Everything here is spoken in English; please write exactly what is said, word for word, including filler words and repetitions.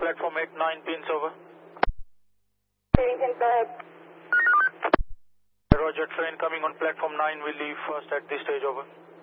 platform eight, nine pins, over. Paddington, go ahead. Roger, train coming on platform nine will leave first at this stage, over.